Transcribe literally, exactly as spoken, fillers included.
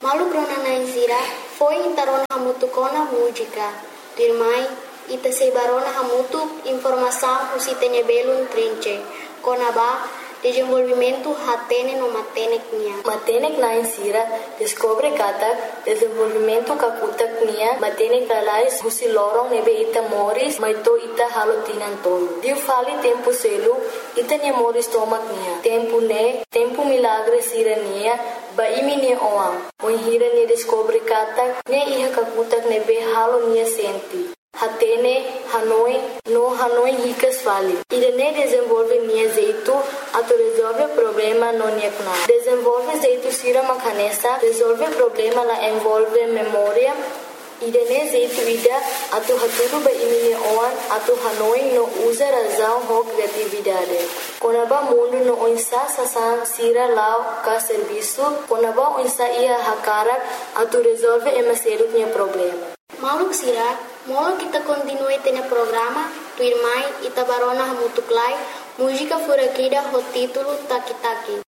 Malu grona naizira foi intarona hamutu kona música. Dirmai ita sebarona hamutu informação usitenya belun trinche. Kona ba desenvolvimento hatene no matenek nia. Matenek na insira descobre kata desenvolvimento kakutak nia matenek lalais husi lorong nebe ita moris maito ita halotinan tolo. Diu fali tempo selu ita nia moris tomak nia. Tempo ne tempo milagre sira nia ba imi nia oang. Oi hira nia descobre kata ne iha kakutak nebe halo nia senti. Hatene, Hanoi, no Hanoi ricas vale. Irene desenvolve nia jeito, ato resolve problema no nia kuna. Desenvolve jeito sira makanesa, resolve problema la envolve memória. Irene jeito ida, ato haturu ba imi nia oan, ato Hanoi no usa razão ho criatividade. Konaba mundo no oinsa sasan sira lao ka serviço, konaba oinsa ia hakarak, ato resolve emaseru nia problema. Mauluk sira, molo kita continue tene programa, tu irmai ita barona hamutuklai, música furakida ho título Taki Taki.